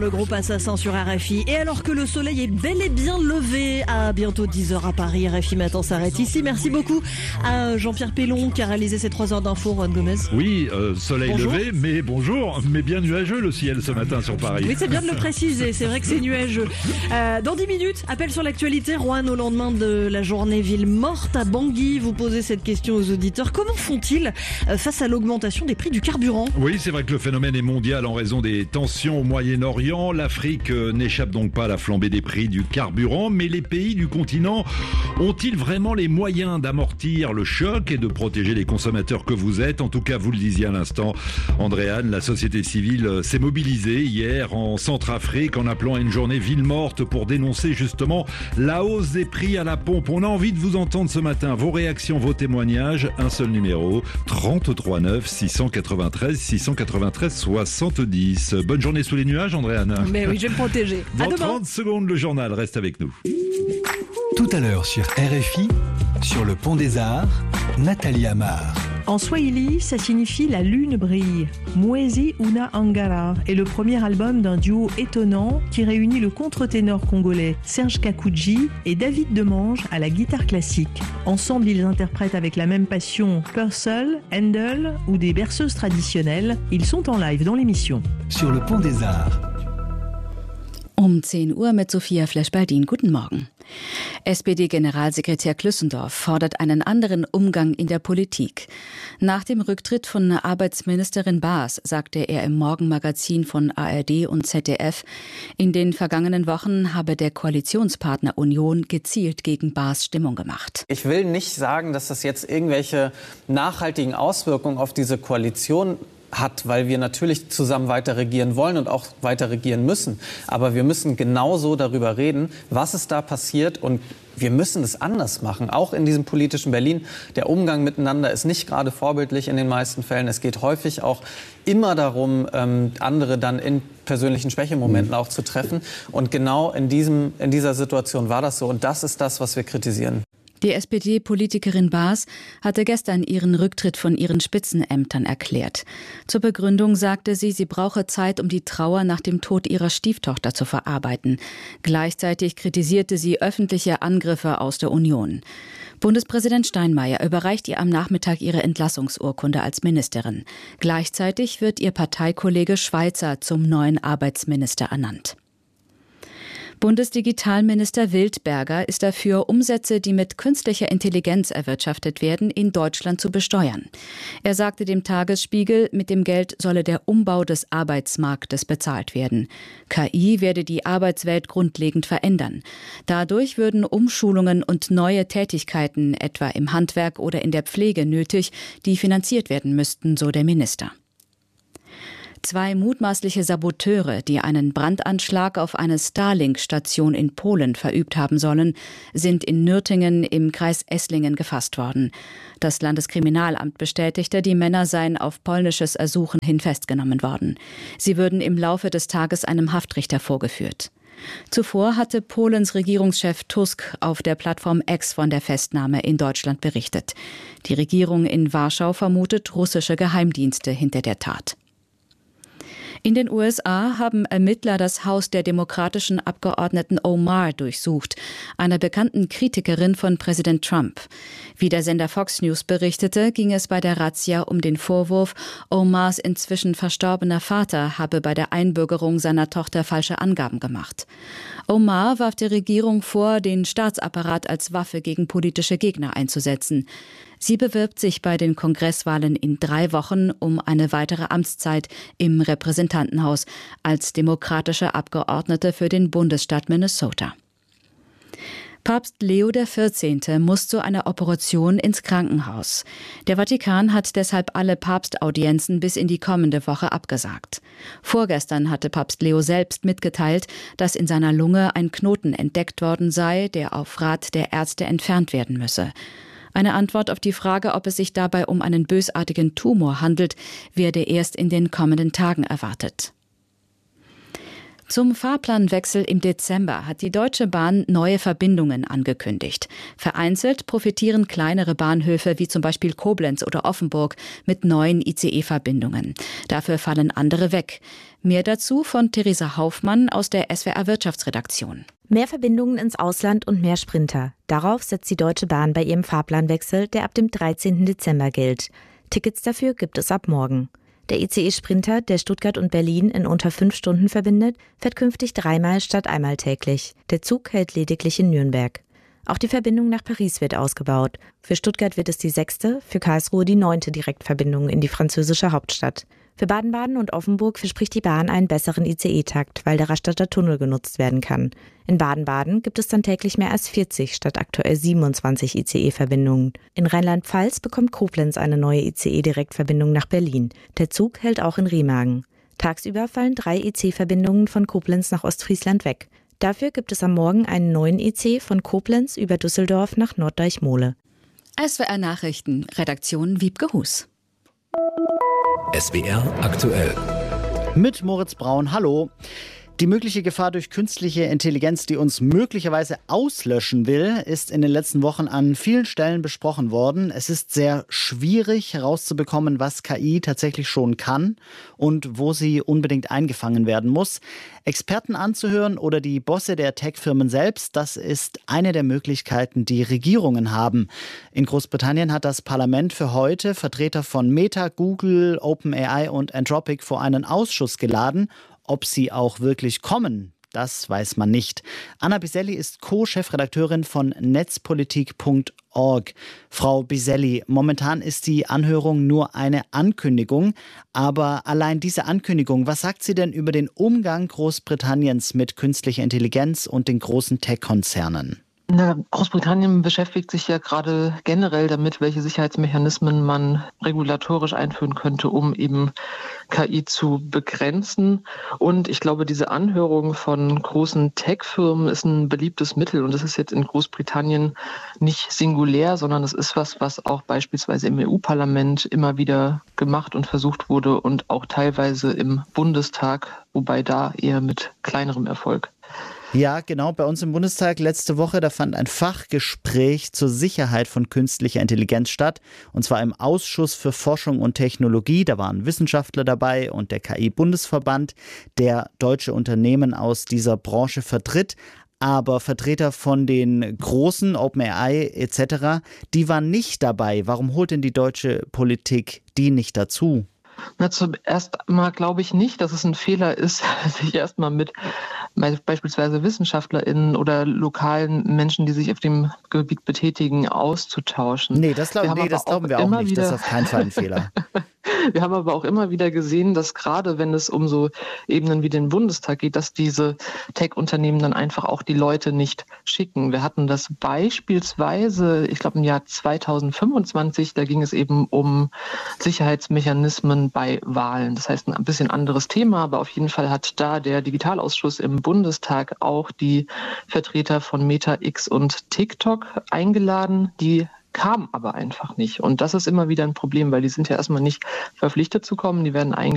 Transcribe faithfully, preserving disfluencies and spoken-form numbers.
Le groupe Assassin sur R F I. Et alors que le soleil est bel et bien levé à bientôt dix heures à Paris, R F I Matin s'arrête ici. Merci beaucoup à Jean-Pierre Pellon qui a réalisé ces trois heures d'infos. Juan Gomez. Oui, euh, soleil bonjour. levé, mais bonjour, mais bien nuageux le ciel ce matin sur Paris. Oui, c'est bien de le préciser, c'est vrai que c'est nuageux. Euh, dans dix minutes, appel sur l'actualité. Juan, au lendemain de la journée ville morte à Bangui, vous posez cette question aux auditeurs. Comment font-ils face à l'augmentation des prix du carburant ? Oui, c'est vrai que le phénomène est mondial en raison des tensions au Moyen-Orient. L'Afrique n'échappe donc pas à la flambée des prix du carburant, mais les pays du continent ont-ils vraiment les moyens d'amortir le choc et de protéger les consommateurs que vous êtes ? En tout cas, vous le disiez à l'instant, Andréane, la société civile s'est mobilisée hier en Centrafrique en appelant à une journée ville morte pour dénoncer justement la hausse des prix à la pompe. On a envie de vous entendre ce matin, vos réactions, vos témoignages, un seul numéro, trente-trois neuf six cent quatre-vingt-treize six cent quatre-vingt-treize soixante-dix. Bonne journée sous les nuages, Andréane. Mais oui, je vais me protéger. Dans trente secondes, le journal reste avec nous. Tout à l'heure sur R F I, sur le pont des Arts, Nathalie Amar. En swahili, ça signifie la lune brille. Mwezi Una Angara est le premier album d'un duo étonnant qui réunit le contre-ténor congolais Serge Kakouji et David Demange à la guitare classique. Ensemble, ils interprètent avec la même passion Purcell, Handel ou des berceuses traditionnelles. Ils sont en live dans l'émission. Sur le pont des Arts. Um zehn Uhr mit Sophia Flesch-Baldin. Guten Morgen. S P D-Generalsekretär Klüssendorf fordert einen anderen Umgang in der Politik. Nach dem Rücktritt von Arbeitsministerin Baas sagte er im Morgenmagazin von A R D und Z D F, in den vergangenen Wochen habe der Koalitionspartner Union gezielt gegen Baas Stimmung gemacht. Ich will nicht sagen, dass das jetzt irgendwelche nachhaltigen Auswirkungen auf diese Koalition hat, weil wir natürlich zusammen weiter regieren wollen und auch weiter regieren müssen. Aber wir müssen genauso darüber reden, was ist da passiert, und wir müssen es anders machen, auch in diesem politischen Berlin. Der Umgang miteinander ist nicht gerade vorbildlich in den meisten Fällen. Es geht häufig auch immer darum, andere dann in persönlichen Schwächemomenten auch zu treffen. Und genau in, diesem, in dieser Situation war das so. Und das ist das, was wir kritisieren. Die S P D-Politikerin Baas hatte gestern ihren Rücktritt von ihren Spitzenämtern erklärt. Zur Begründung sagte sie, sie brauche Zeit, um die Trauer nach dem Tod ihrer Stieftochter zu verarbeiten. Gleichzeitig kritisierte sie öffentliche Angriffe aus der Union. Bundespräsident Steinmeier überreicht ihr am Nachmittag ihre Entlassungsurkunde als Ministerin. Gleichzeitig wird ihr Parteikollege Schweizer zum neuen Arbeitsminister ernannt. Bundesdigitalminister Wildberger ist dafür, Umsätze, die mit künstlicher Intelligenz erwirtschaftet werden, in Deutschland zu besteuern. Er sagte dem Tagesspiegel, mit dem Geld solle der Umbau des Arbeitsmarktes bezahlt werden. K I werde die Arbeitswelt grundlegend verändern. Dadurch würden Umschulungen und neue Tätigkeiten, etwa im Handwerk oder in der Pflege, nötig, die finanziert werden müssten, so der Minister. Zwei mutmaßliche Saboteure, die einen Brandanschlag auf eine Starlink-Station in Polen verübt haben sollen, sind in Nürtingen im Kreis Esslingen gefasst worden. Das Landeskriminalamt bestätigte, die Männer seien auf polnisches Ersuchen hin festgenommen worden. Sie würden im Laufe des Tages einem Haftrichter vorgeführt. Zuvor hatte Polens Regierungschef Tusk auf der Plattform X von der Festnahme in Deutschland berichtet. Die Regierung in Warschau vermutet russische Geheimdienste hinter der Tat. In den U S A haben Ermittler das Haus der demokratischen Abgeordneten Omar durchsucht, einer bekannten Kritikerin von Präsident Trump. Wie der Sender Fox News berichtete, ging es bei der Razzia um den Vorwurf, Omars inzwischen verstorbener Vater habe bei der Einbürgerung seiner Tochter falsche Angaben gemacht. Omar warf der Regierung vor, den Staatsapparat als Waffe gegen politische Gegner einzusetzen. Sie bewirbt sich bei den Kongresswahlen in drei Wochen um eine weitere Amtszeit im Repräsentantenhaus als demokratische Abgeordnete für den Bundesstaat Minnesota. Papst Leo der vierzehnte muss zu einer Operation ins Krankenhaus. Der Vatikan hat deshalb alle Papstaudienzen bis in die kommende Woche abgesagt. Vorgestern hatte Papst Leo selbst mitgeteilt, dass in seiner Lunge ein Knoten entdeckt worden sei, der auf Rat der Ärzte entfernt werden müsse. Eine Antwort auf die Frage, ob es sich dabei um einen bösartigen Tumor handelt, werde erst in den kommenden Tagen erwartet. Zum Fahrplanwechsel im Dezember hat die Deutsche Bahn neue Verbindungen angekündigt. Vereinzelt profitieren kleinere Bahnhöfe wie zum Beispiel Koblenz oder Offenburg mit neuen I C E-Verbindungen. Dafür fallen andere weg. Mehr dazu von Theresa Haufmann aus der S W R Wirtschaftsredaktion. Mehr Verbindungen ins Ausland und mehr Sprinter. Darauf setzt die Deutsche Bahn bei ihrem Fahrplanwechsel, der ab dem dreizehnten Dezember gilt. Tickets dafür gibt es ab morgen. Der I C E-Sprinter, der Stuttgart und Berlin in unter fünf Stunden verbindet, fährt künftig dreimal statt einmal täglich. Der Zug hält lediglich in Nürnberg. Auch die Verbindung nach Paris wird ausgebaut. Für Stuttgart wird es die sechste, für Karlsruhe die neunte Direktverbindung in die französische Hauptstadt. Für Baden-Baden und Offenburg verspricht die Bahn einen besseren I C E-Takt, weil der Rastatter Tunnel genutzt werden kann. In Baden-Baden gibt es dann täglich mehr als vierzig statt aktuell siebenundzwanzig I C E-Verbindungen. In Rheinland-Pfalz bekommt Koblenz eine neue I C E-Direktverbindung nach Berlin. Der Zug hält auch in Remagen. Tagsüber fallen drei I C E-Verbindungen von Koblenz nach Ostfriesland weg. Dafür gibt es am Morgen einen neuen I C E von Koblenz über Düsseldorf nach Norddeich-Mohle. S W R Nachrichten, Redaktion Wiebke Hus. S W R aktuell. Mit Moritz Braun, hallo. Die mögliche Gefahr durch künstliche Intelligenz, die uns möglicherweise auslöschen will, ist in den letzten Wochen an vielen Stellen besprochen worden. Es ist sehr schwierig herauszubekommen, was K I tatsächlich schon kann und wo sie unbedingt eingefangen werden muss. Experten anzuhören oder die Bosse der Tech-Firmen selbst, das ist eine der Möglichkeiten, die Regierungen haben. In Großbritannien hat das Parlament für heute Vertreter von Meta, Google, OpenAI und Anthropic vor einen Ausschuss geladen. Ob sie auch wirklich kommen, das weiß man nicht. Anna Biselli ist Co-Chefredakteurin von netzpolitik punkt org. Frau Biselli, momentan ist die Anhörung nur eine Ankündigung, aber allein diese Ankündigung, was sagt sie denn über den Umgang Großbritanniens mit künstlicher Intelligenz und den großen Tech-Konzernen? Na, Großbritannien beschäftigt sich ja gerade generell damit, welche Sicherheitsmechanismen man regulatorisch einführen könnte, um eben K I zu begrenzen. Und ich glaube, diese Anhörung von großen Tech-Firmen ist ein beliebtes Mittel. Und das ist jetzt in Großbritannien nicht singulär, sondern es ist was, was auch beispielsweise im E U-Parlament immer wieder gemacht und versucht wurde und auch teilweise im Bundestag, wobei da eher mit kleinerem Erfolg. Ja, genau. Bei uns im Bundestag letzte Woche, da fand ein Fachgespräch zur Sicherheit von künstlicher Intelligenz statt. Und zwar im Ausschuss für Forschung und Technologie. Da waren Wissenschaftler dabei und der K I-Bundesverband, der deutsche Unternehmen aus dieser Branche vertritt. Aber Vertreter von den großen, OpenAI et cetera, die waren nicht dabei. Warum holt denn die deutsche Politik die nicht dazu? Na, zuerst mal glaube ich nicht, dass es ein Fehler ist, sich erstmal mit beispielsweise WissenschaftlerInnen oder lokalen Menschen, die sich auf dem Gebiet betätigen, auszutauschen. Nee, das, glaub, nee, das glauben wir auch nicht. Das ist auf keinen Fall ein Fehler. Wir haben aber auch immer wieder gesehen, dass gerade wenn es um so Ebenen wie den Bundestag geht, dass diese Tech-Unternehmen dann einfach auch die Leute nicht schicken. Wir hatten das beispielsweise, ich glaube im Jahr zweitausendfünfundzwanzig, da ging es eben um Sicherheitsmechanismen bei Wahlen. Das heißt ein bisschen anderes Thema, aber auf jeden Fall hat da der Digitalausschuss im Bundestag auch die Vertreter von Meta, X und TikTok eingeladen, die kam aber einfach nicht. Und das ist immer wieder ein Problem, weil die sind ja erstmal nicht verpflichtet zu kommen, die werden eingeladen.